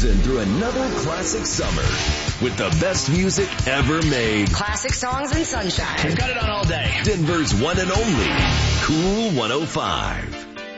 cruising through another classic summer with the best music ever made. Classic songs and sunshine. We've got it on all day. Denver's one and only Cool 105.